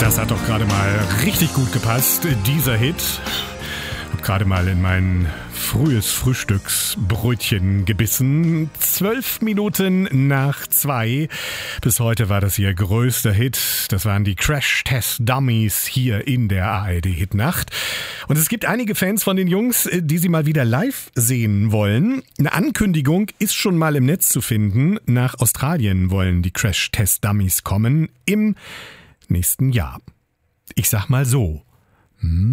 Das hat doch gerade mal richtig gut gepasst, dieser Hit. Hab gerade mal in mein frühes Frühstücksbrötchen gebissen. 12 Minuten nach 2. Bis heute war das ihr größter Hit. Das waren die Crash Test Dummies hier in der ARD-Hitnacht. Und es gibt einige Fans von den Jungs, die sie mal wieder live sehen wollen. Eine Ankündigung ist schon mal im Netz zu finden. Nach Australien wollen die Crash Test Dummies kommen im nächsten Jahr. Ich sag mal so.